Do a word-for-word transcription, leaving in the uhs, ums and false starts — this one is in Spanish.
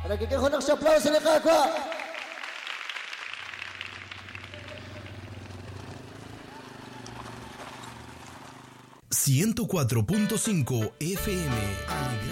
Nakikita ko ng saplaw sa nakaka. ciento cuatro punto cinco F M.